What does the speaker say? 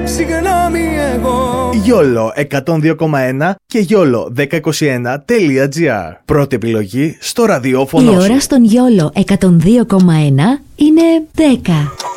συγγνώμη εγώ. YOLO 102,1 και YOLO1021.gr. Πρώτη επιλογή στο ραδιόφωνο. Η ώρα στον YOLO 102,1 είναι 10.